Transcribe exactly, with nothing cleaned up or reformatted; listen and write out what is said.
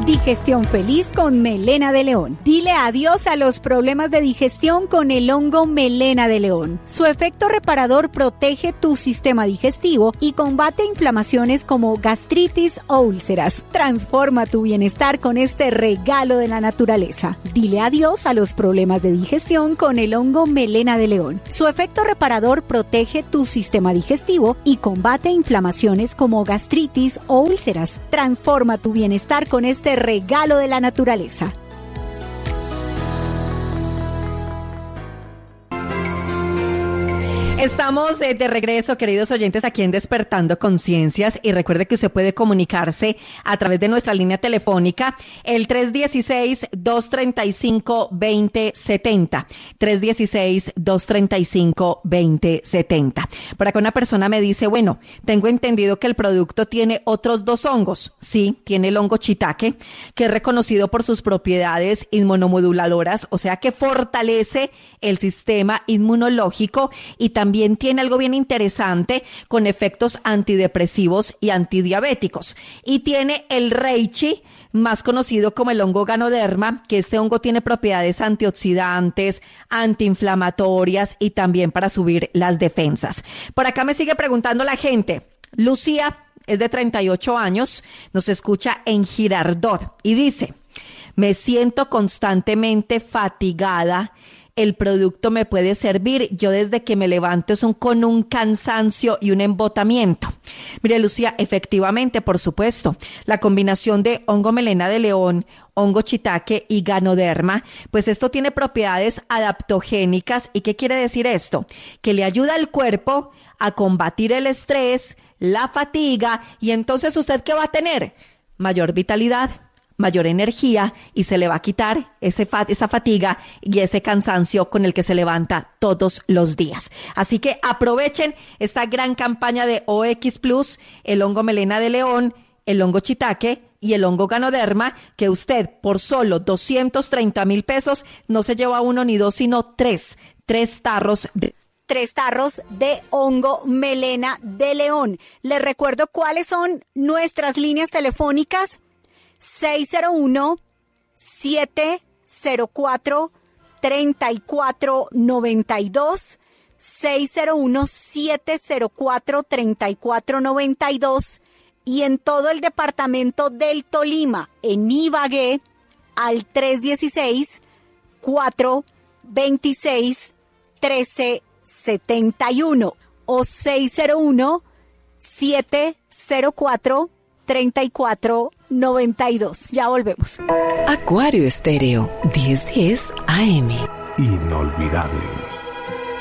Digestión feliz con melena de león. Dile adiós a los problemas de digestión con el hongo melena de león. Su efecto reparador protege tu sistema digestivo y combate inflamaciones como gastritis o úlceras. Transforma tu bienestar con este regalo de la naturaleza. Dile adiós a los problemas de digestión con el hongo melena de león. Su efecto reparador protege tu sistema digestivo y combate inflamaciones como gastritis o úlceras. Transforma tu bienestar con este regalo de la naturaleza. Estamos eh, de regreso, queridos oyentes, aquí en Despertando Conciencias, y recuerde que usted puede comunicarse a través de nuestra línea telefónica, el tres uno seis, dos tres cinco, dos cero siete cero, tres uno seis, dos tres cinco, dos cero siete cero. Por acá una persona me dice, bueno, tengo entendido que el producto tiene otros dos hongos. Sí, tiene el hongo shiitake, que es reconocido por sus propiedades inmunomoduladoras, o sea que fortalece el sistema inmunológico, y también También tiene algo bien interesante con efectos antidepresivos y antidiabéticos. Y tiene el reishi, más conocido como el hongo Ganoderma, que este hongo tiene propiedades antioxidantes, antiinflamatorias y también para subir las defensas. Por acá me sigue preguntando la gente. Lucía es de treinta y ocho años, nos escucha en Girardot y dice, me siento constantemente fatigada. El producto me puede servir. Yo desde que me levanto son con un cansancio y un embotamiento. Mire, Lucía, efectivamente, por supuesto, la combinación de hongo melena de león, hongo shiitake y Ganoderma, pues esto tiene propiedades adaptogénicas. ¿Y qué quiere decir esto? Que le ayuda al cuerpo a combatir el estrés, la fatiga, y entonces ¿usted qué va a tener? Mayor vitalidad, mayor energía, y se le va a quitar ese fat, esa fatiga y ese cansancio con el que se levanta todos los días. Así que aprovechen esta gran campaña de O X Plus, el hongo melena de león, el hongo shiitake y el hongo Ganoderma, que usted por solo doscientos treinta mil pesos no se lleva uno ni dos, sino tres, tres tarros de Tres tarros de hongo melena de león. Les recuerdo cuáles son nuestras líneas telefónicas: seis cero uno, siete cero cuatro, tres cuatro nueve dos, seis cero uno, siete cero cuatro, tres cuatro nueve dos, y en todo el departamento del Tolima, en Ibagué, al tres uno seis, cuatro dos seis, uno tres siete uno o seis cero uno, siete cero cuatro, tres cuatro nueve dos. Ya volvemos. Acuario Estéreo, diez diez A M. Inolvidable.